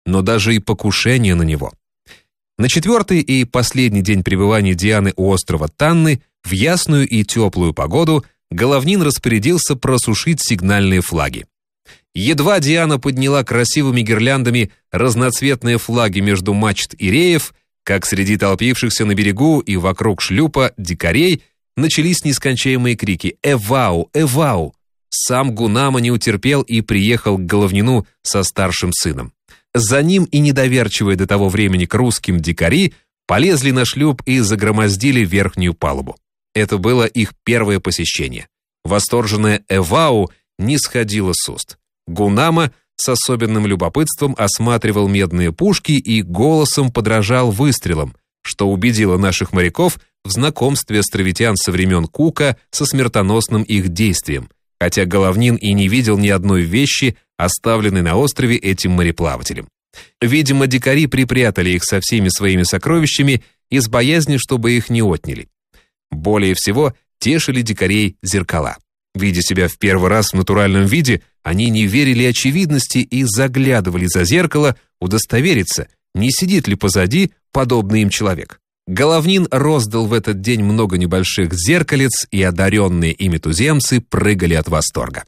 но даже и покушение на него. На 4-й и последний день пребывания Дианы у острова Танны в ясную и теплую погоду Головнин распорядился просушить сигнальные флаги. Едва Диана подняла красивыми гирляндами разноцветные флаги между мачт и реев, как среди толпившихся на берегу и вокруг шлюпа дикарей начались нескончаемые крики «Эвау! Эвау!». Сам Гунама не утерпел и приехал к Головнину со старшим сыном. За ним и недоверчивые до того времени к русским дикари полезли на шлюп и загромоздили верхнюю палубу. Это было их первое посещение. Восторженное «Эвау» не сходило с уст. Гунама с особенным любопытством осматривал медные пушки и голосом подражал выстрелам, что убедило наших моряков в знакомстве островитян со времен Кука со смертоносным их действием, хотя Головнин и не видел ни одной вещи, оставленной на острове этим мореплавателем. Видимо, дикари припрятали их со всеми своими сокровищами из боязни, чтобы их не отняли. Более всего тешили дикарей зеркала. Видя себя в первый раз в натуральном виде, они не верили очевидности и заглядывали за зеркало удостовериться, не сидит ли позади подобный им человек. Головнин роздал в этот день много небольших зеркалец, и одаренные ими туземцы прыгали от восторга.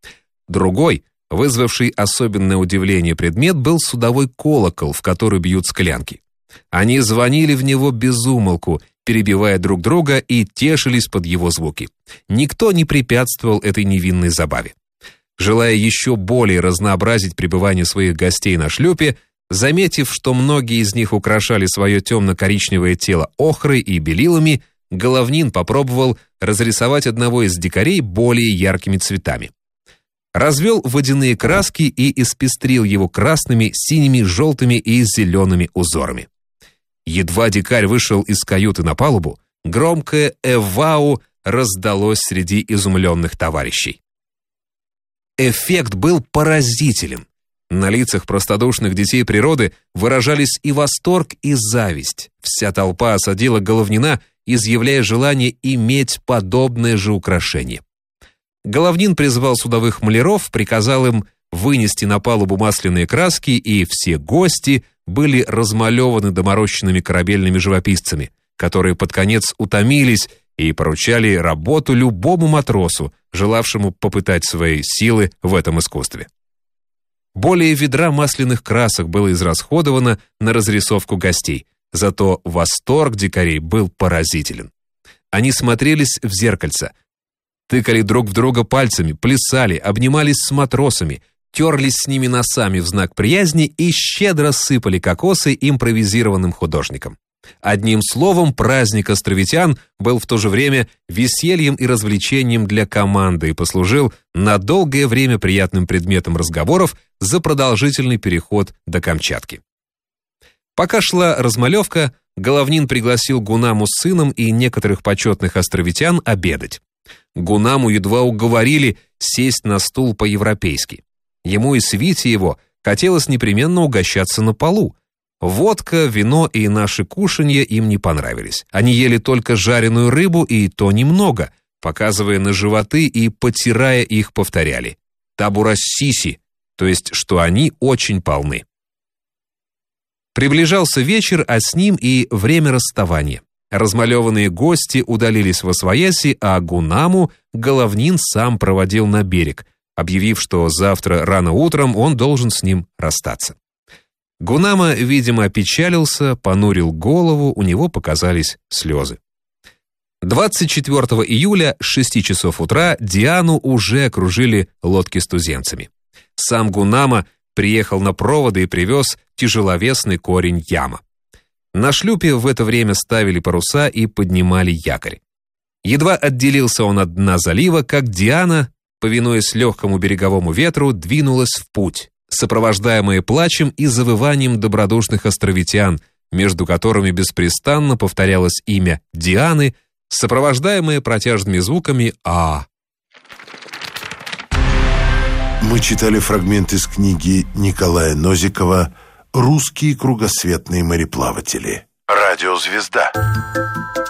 Другой, вызвавший особенное удивление предмет, был судовой колокол, в который бьют склянки. Они звонили в него без умолку, перебивая друг друга, и тешились под его звуки. Никто не препятствовал этой невинной забаве. Желая еще более разнообразить пребывание своих гостей на шлюпе, заметив, что многие из них украшали свое темно-коричневое тело охрой и белилами, Головнин попробовал разрисовать одного из дикарей более яркими цветами. Развел водяные краски и испестрил его красными, синими, желтыми и зелеными узорами. Едва дикарь вышел из каюты на палубу, громкое «Эвау» раздалось среди изумленных товарищей. Эффект был поразителен. На лицах простодушных детей природы выражались и восторг, и зависть. Вся толпа осадила Головнина, изъявляя желание иметь подобное же украшение. Головнин призвал судовых маляров, приказал им вынести на палубу масляные краски, и все гости были размалеваны доморощенными корабельными живописцами, которые под конец утомились и поручали работу любому матросу, желавшему попытать свои силы в этом искусстве. Более ведра масляных красок было израсходовано на разрисовку гостей, зато восторг дикарей был поразителен. Они смотрелись в зеркальца, тыкали друг в друга пальцами, плясали, обнимались с матросами, терлись с ними носами в знак приязни и щедро сыпали кокосы импровизированным художникам. Одним словом, праздник островитян был в то же время весельем и развлечением для команды и послужил на долгое время приятным предметом разговоров за продолжительный переход до Камчатки. Пока шла размалевка, Головнин пригласил Гунаму с сыном и некоторых почетных островитян обедать. Гунаму едва уговорили сесть на стул по-европейски. Ему и свите его хотелось непременно угощаться на полу. Водка, вино и наши кушанья им не понравились. Они ели только жареную рыбу, и то немного, показывая на животы и, потирая их, повторяли «табурассиси», то есть, что они очень полны. Приближался вечер, а с ним и время расставания. Размалеванные гости удалились восвояси, а Гунаму Головнин сам проводил на берег, объявив, что завтра рано утром он должен с ним расстаться. Гунама, видимо, опечалился, понурил голову, у него показались слезы. 24 июля с 6 часов утра Диану уже окружили лодки с туземцами. Сам Гунама приехал на проводы и привез тяжеловесный корень яма. На шлюпе в это время ставили паруса и поднимали якорь. Едва отделился он от дна залива, как Диана, повинуясь легкому береговому ветру, двинулась в путь, сопровождаемые плачем и завыванием добродушных островитян, между которыми беспрестанно повторялось имя Дианы, сопровождаемое протяжными звуками «а». Мы читали фрагмент из книги Николая Нозикова «Русские кругосветные мореплаватели». Радиозвезда.